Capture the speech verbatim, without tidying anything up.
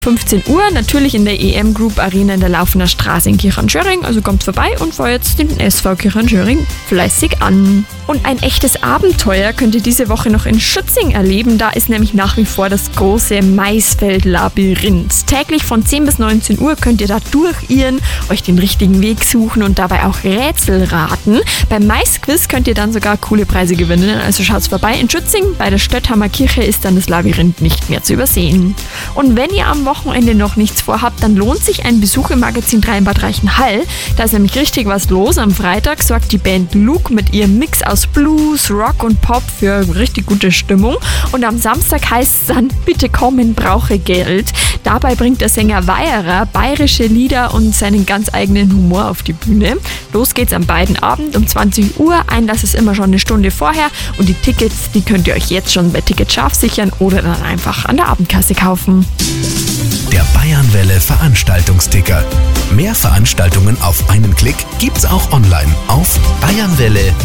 fünfzehn Uhr, natürlich in der E M Group Arena in der Laufener Straße in Kirchhahn-Schöring. Also kommt vorbei und feuert den S V Kirchhahn-Schöring fleißig an. Und ein echtes Abenteuer könnt ihr diese Woche noch in Schützing erleben. Da ist nämlich nach wie vor das große Maisfeld-Labyrinth. Täglich von zehn bis neunzehn Uhr könnt ihr da durchirren, euch den richtigen Weg suchen und dabei auch Rätsel raten. Beim Maisquiz könnt ihr dann sogar coole Preise gewinnen. Also schaut's vorbei. In Schützing bei der Stötthammer Kirche ist dann das Labyrinth nicht mehr zu übersehen. Und wenn ihr am Wochenende noch nichts vorhabt, dann lohnt sich ein Besuch im Magazin drei in Bad Reichenhall. Da ist nämlich richtig was los. Am Freitag sorgt die Band Luke mit ihrem Mix aus Blues, Rock und Pop für richtig gute Stimmung. Und am Samstag heißt es dann, bitte kommen, brauche Geld. Dabei bringt der Sänger Weierer bayerische Lieder und seinen ganz eigenen Humor auf die Bühne. Los geht's am beiden Abend um zwanzig Uhr. Einlass ist immer schon eine Stunde vorher. Und die Tickets, die könnt ihr euch jetzt schon bei Ticket scharf sichern oder dann einfach an der Abendkasse kaufen. Der Bayernwelle Veranstaltungsticker. Mehr Veranstaltungen auf einen Klick gibt's auch online auf bayernwelle